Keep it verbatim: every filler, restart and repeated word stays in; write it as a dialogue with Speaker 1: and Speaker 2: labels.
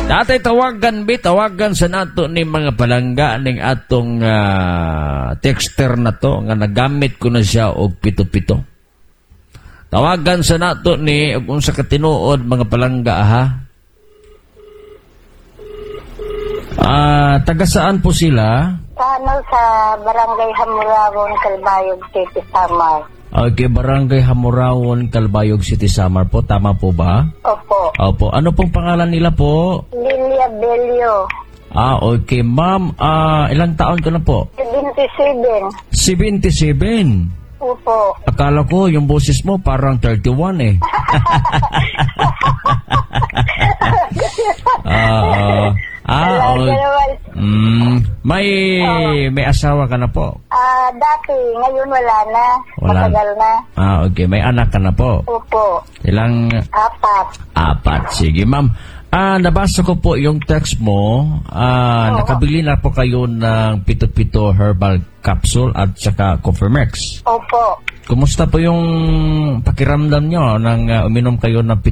Speaker 1: Natay tawagan bi, tawagan sa nato ni mga palangga ning atong uh, texter na to nga nagamit ko na siya og pito-pito. Tawagan sa nato ni kung sa katinuod mga palangga ha. Ah, uh, taga saan po sila?
Speaker 2: Ano sa Barangay Hamurawon, Calbayog City, Samar.
Speaker 1: Okay, Barangay Hamurawon, Calbayog City, Samar po. Tama po ba?
Speaker 2: Opo.
Speaker 1: Opo. Ano pong pangalan nila po?
Speaker 2: Lilia Belio.
Speaker 1: Ah, okay. Ma'am, ah, ilang taon ka na po?
Speaker 2: seventy-seven.
Speaker 1: seventy-seven?
Speaker 2: Opo.
Speaker 1: Akala ko yung boses mo parang thirty-one eh. Ah, uh, ah, oh. Mm, may may asawa ka na po?
Speaker 2: Ah, dati, ngayon wala na.
Speaker 1: Wala.
Speaker 2: Matagal na.
Speaker 1: Ah, okay. May anak ka na po?
Speaker 2: Opo.
Speaker 1: Ilang?
Speaker 2: Apat.
Speaker 1: Apat. Sige, ma'am. Ah, nabasa ko po yung text mo. Ah,
Speaker 2: Oo.
Speaker 1: nakabili na po kayo ng Pito-Pito Herbal Capsule at saka Cofermex.
Speaker 2: Opo.
Speaker 1: Kumusta po yung pakiramdam nyo nang uh, uminom kayo ng